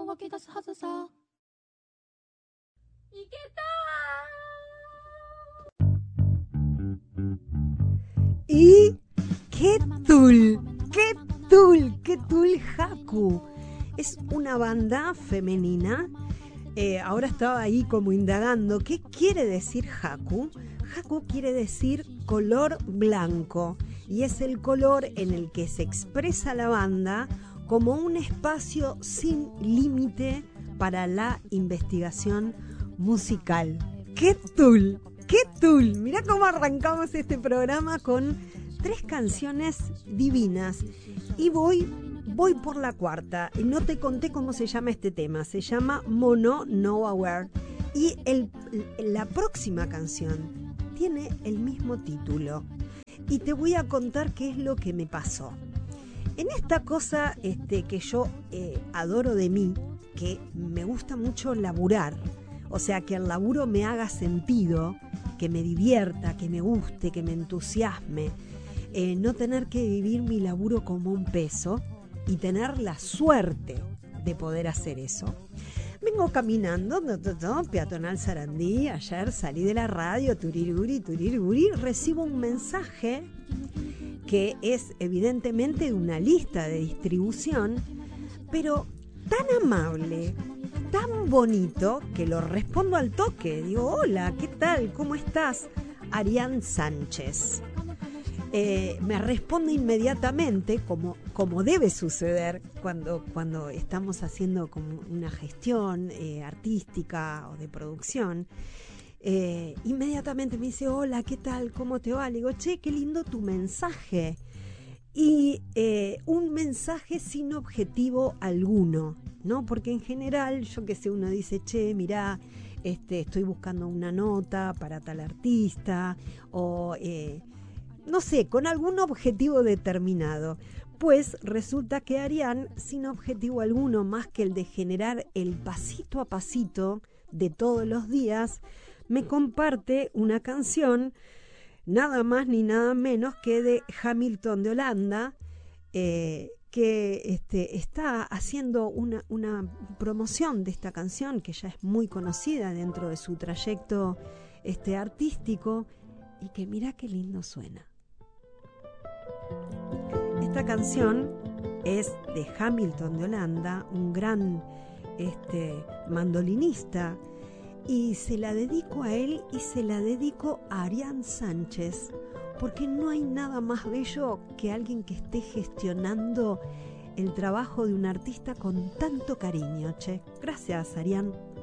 湧き出すはずさ。いけたー。Y Ketul, Ketul Haku. Es una banda femenina. Ahora estaba ahí como indagando. ¿Qué quiere decir Haku? Haku quiere decir color blanco. Y es el color en el que se expresa la banda como un espacio sin límite para la investigación musical. Ketul, Ketul. Mirá cómo arrancamos este programa con 3 canciones divinas. Y voy por la cuarta. Y no te conté cómo se llama este tema. Se llama Mono No Aware. Y la próxima canción tiene el mismo título. Y te voy a contar qué es lo que me pasó. En esta cosa que yo adoro de mí, que me gusta mucho laburar, o sea, que el laburo me haga sentido, que me divierta, que me guste, que me entusiasme, no tener que vivir mi laburo como un peso y tener la suerte de poder hacer eso. Vengo caminando, peatonal Sarandí, ayer salí de la radio, tuririguri, recibo un mensaje que es evidentemente una lista de distribución, pero tan amable, tan bonito, que lo respondo al toque. Digo, hola, ¿qué tal? ¿Cómo estás? Arián Sánchez. Me responde inmediatamente, como debe suceder cuando estamos haciendo como una gestión artística o de producción. Inmediatamente me dice, hola, ¿qué tal? ¿Cómo te va? Le digo, che, qué lindo tu mensaje. Y un mensaje sin objetivo alguno, ¿no? Porque en general, yo qué sé, uno dice, che, mirá, estoy buscando una nota para tal artista, o no sé, con algún objetivo determinado. Pues resulta que Arián, sin objetivo alguno más que el de generar el pasito a pasito de todos los días, me comparte una canción, nada más ni nada menos que de Hamilton de Holanda, que está haciendo una promoción de esta canción, que ya es muy conocida dentro de su trayecto artístico, y que mirá qué lindo suena. Esta canción es de Hamilton de Holanda, un gran mandolinista, y se la dedico a él y se la dedico a Arián Sánchez, porque no hay nada más bello que alguien que esté gestionando el trabajo de un artista con tanto cariño, che. Gracias, Arián.